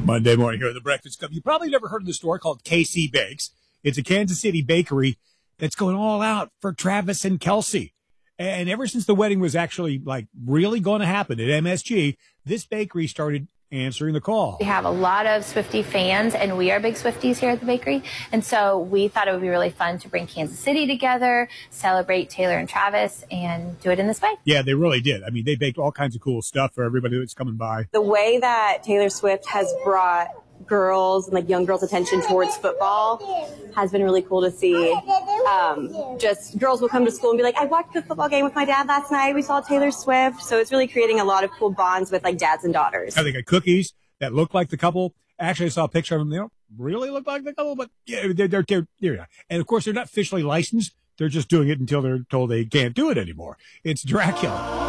Monday morning here at the Breakfast Club. You probably never heard of the store called KC Bakes. It's a Kansas City bakery that's going all out for Travis and Kelsey. And ever since the wedding was actually really going to happen at MSG, this bakery started answering the call. We have a lot of Swiftie fans, and we are big Swifties here at the bakery. And so we thought it would be really fun to bring Kansas City together, celebrate Taylor and Travis, and do it in this way. Yeah, they really did. I mean, they baked all kinds of cool stuff for everybody that's coming by. The way that Taylor Swift has brought girls and young girls' attention towards football has been really cool to see. Just girls will come to school and be like, I watched the football game with my dad last night. We saw Taylor Swift. So it's really creating a lot of cool bonds with dads and daughters. They got cookies that look like the couple. Actually, I saw a picture of them. They don't really look like the couple, but yeah, they're and of course, they're not officially licensed. They're just doing it until they're told they can't do it anymore. It's Dracula.